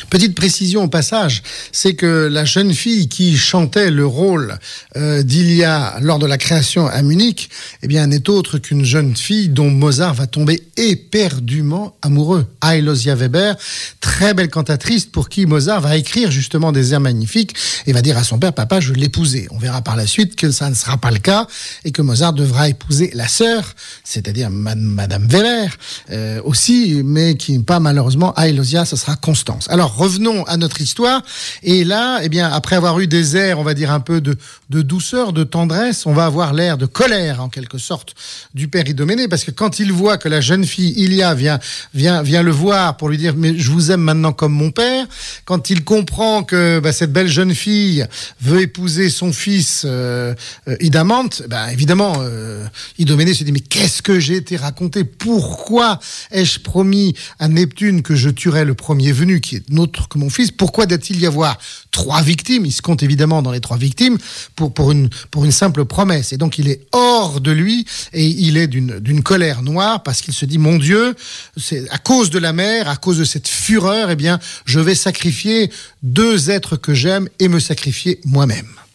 Petite précision au passage, c'est que la jeune fille qui chantait le rôle d'Ilia lors de la création à Munich, eh bien, n'est autre qu'une jeune fille dont Mozart va tomber éperdument amoureux. Ailosia Weber, très belle cantatrice pour qui Mozart va écrire justement des airs magnifiques et va dire à son père, papa, je veux l'épouser. On verra par la suite que ça ne sera pas le cas et que Mozart devra épouser la sœur, c'est-à-dire Madame Weber aussi, mais qui n'est pas malheureusement Ailosia, ce sera Constance. Alors revenons à notre histoire et là, eh bien, après avoir eu des airs, on va dire un peu de douceur, de tendresse, on va avoir l'air de colère en quelque sorte du père Idoménée, parce que quand il voit que la jeune fille Ilia vient le voir pour lui dire mais je vous aime maintenant comme mon père, quand il comprend que cette belle jeune fille veut épouser son fils Idamante, évidemment Idoménée se dit mais qu'est-ce que j'ai été raconté, pourquoi ai-je promis à Neptune que je tuerais le premier venu qui est autre que mon fils, pourquoi doit-il y avoir 3 victimes, il se compte évidemment dans les 3 victimes pour une simple promesse, et donc il est hors de lui et il est d'une colère noire parce qu'il se dit mon Dieu, c'est à cause de la mer, à cause de cette fureur, eh bien je vais sacrifier 2 êtres que j'aime et me sacrifier moi-même.